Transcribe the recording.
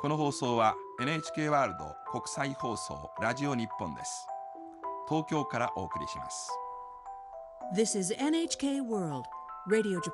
この放送は NHK ワールド国際放送ラジオ日本です。東京からお送りします。 This is NHK World Radio Japan